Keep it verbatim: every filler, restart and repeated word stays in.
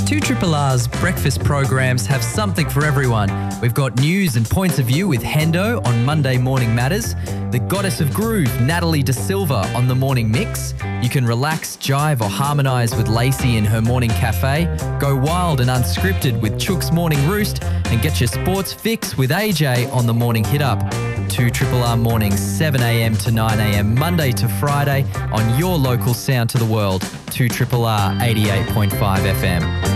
two R R R's breakfast programs have something for everyone. We've got news and points of view with Hendo on Monday Morning Matters, the Goddess of Groove, Natalie De Silva on the Morning Mix. You can relax, jive or harmonise with Lacey in her morning cafe, go wild and unscripted with Chook's Morning Roost, and get your sports fix with A J on the Morning Hit Up. two R R R mornings, seven a m to nine a m, Monday to Friday on your local sound to the world, two R R R eighty-eight point five F M.